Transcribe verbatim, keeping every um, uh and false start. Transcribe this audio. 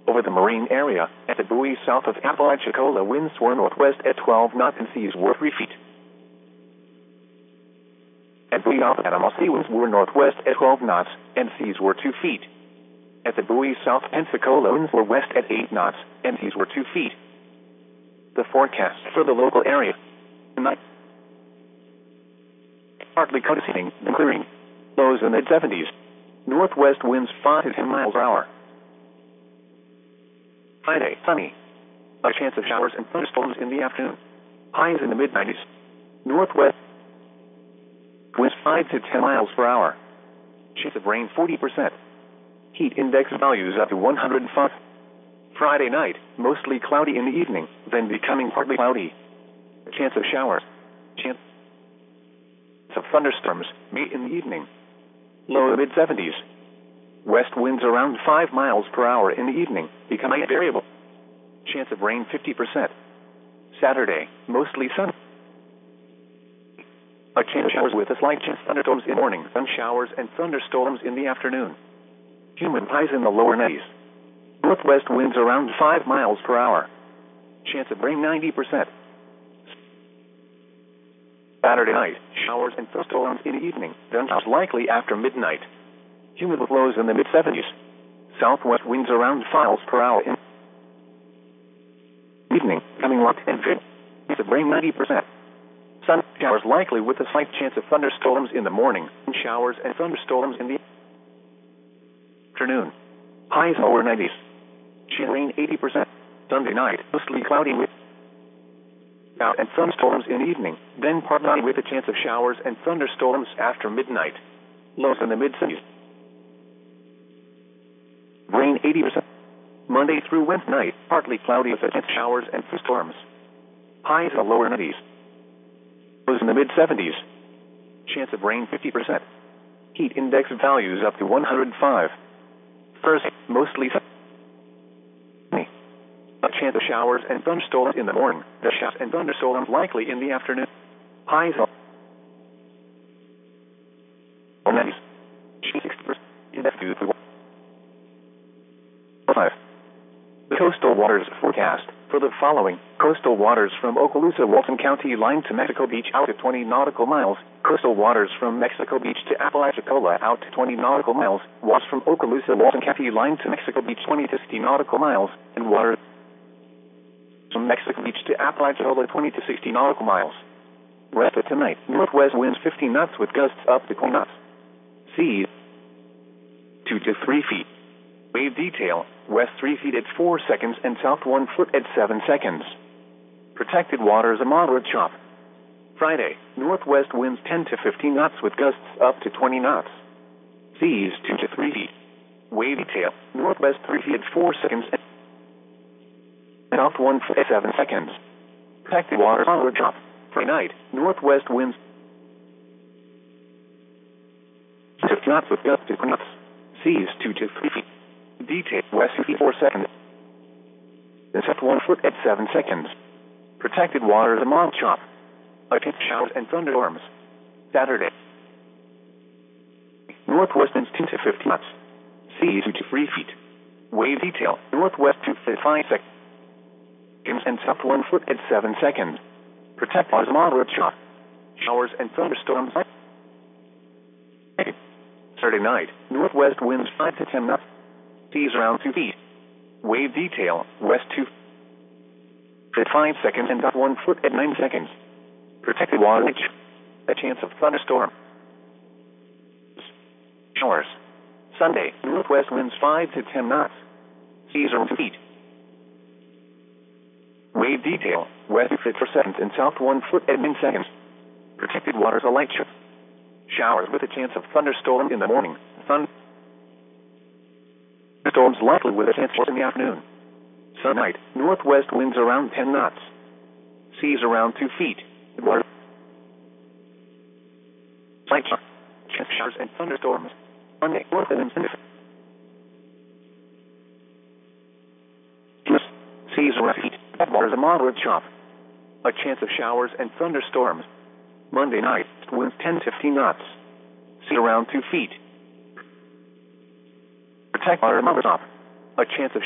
Over the marine area, at the buoy south of Apalachicola, winds were northwest at twelve knots and seas were three feet. At buoy off Panama, sea winds were northwest at twelve knots and seas were two feet. At the buoy south Pensacola, winds were west at eight knots and seas were two feet. The forecast for the local area: tonight, partly cloudy and clearing, lows in the mid seventies. Northwest winds five to ten miles per hour. Friday, sunny. A chance of showers and thunderstorms in the afternoon. Highs in the mid nineties. Northwest winds five to ten miles per hour. Chance of rain forty percent. Heat index values up to one hundred five. Friday night, mostly cloudy in the evening, then becoming partly cloudy. A chance of showers. Chance of thunderstorms, May in the evening. Low mid seventies. West winds around five miles per hour in the evening, becoming variable. Chance of rain fifty percent. Saturday, mostly sunny. A chance of showers with a slight chance of thunderstorms in the morning, sun showers and thunderstorms in the afternoon. Humid highs in the lower nineties. Northwest winds around five miles per hour. Chance of rain ninety percent. Saturday night, showers and thunderstorms in the evening, then showers likely after midnight. Humid with lows in the mid seventies. Southwest winds around five miles per hour in evening, coming light and fit. Chance of rain ninety percent. Sun showers likely with a slight chance of thunderstorms in the morning, and showers and thunderstorms in the afternoon. Highs lower nineties. Chance of rain eighty percent. Sunday night, mostly cloudy with and thunderstorms in the evening, then partly with a chance of showers and thunderstorms after midnight. Lows in the mid seventies. Rain eighty percent. Monday through Wednesday night, partly cloudy with a chance of showers and thunderstorms. Highs in the lower nineties. Lows in the mid seventies. Chance of rain fifty percent. Heat index values up to one hundred five. Thursday, mostly sunny. A chance of showers and thunderstorms in the morning. The showers and thunderstorms likely in the afternoon. Highs of nineties. sixty percent. Index to five. The coastal waters forecast for the following: coastal waters from Okaloosa, Walton County line to Mexico Beach out to twenty nautical miles. Coastal waters from Mexico Beach to Apalachicola out to twenty nautical miles. Waters from Okaloosa, Walton County line to Mexico Beach twenty to sixty nautical miles. And waters from Mexico Beach to Apalachicola twenty to sixty nautical miles. Rest of tonight, northwest winds fifteen knots with gusts up to twenty knots. Seas two to three feet. Wave detail: west three feet at four seconds and south one foot at seven seconds. Protected waters a moderate chop. Friday, northwest winds ten to fifteen knots with gusts up to twenty knots. Seas two to three feet. Wave detail: northwest three feet at four seconds and south one foot at seven seconds. Protected waters moderate chop. Friday night, northwest winds fifty knots with gusts to twenty knots. Seas two to three feet. Detail: west two feet four seconds and south one foot at seven seconds. Protected waters a mild chop. A chance of showers and thunderstorms. Saturday, northwest winds ten to fifteen knots. Seas two to three feet. Wave detail: northwest two to five seconds and south one foot at seven seconds. Protect waters a moderate chop. Showers and thunderstorms. Saturday night, northwest winds five to ten knots. Seas around two feet. Wave detail: west two at five seconds and south one foot at nine seconds. Protected water. A chance of thunderstorm. Showers. Sunday, northwest winds five to ten knots. Seas around two feet. Wave detail: west two feet per second and south one foot at nine seconds. Protected waters a light chop. Showers with a chance of thunderstorm in the morning. Sun. Storms likely with a chance of in the afternoon. Sun night, northwest winds around ten knots. Seas around two feet. Water. Light chop. Chance of showers and thunderstorms. Monday, north winds seas around two feet. Water is a moderate chop. A chance of showers and thunderstorms. Monday night, winds ten to fifteen knots. Sea around two feet. Protect water moderate chop. A chance of